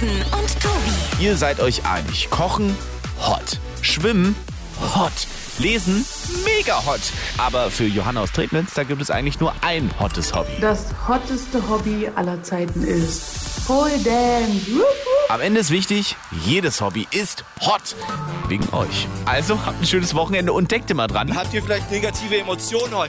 Carsten und Tobi. Ihr seid euch einig. Kochen, hot. Schwimmen, hot. Lesen, mega hot. Aber für Johanna aus Tretnitz, da gibt es eigentlich nur ein hottes Hobby. Das hotteste Hobby aller Zeiten ist Pole Dance. Am Ende ist wichtig, jedes Hobby ist hot. Wegen euch. Also habt ein schönes Wochenende und denkt immer dran. Habt ihr vielleicht negative Emotionen heute?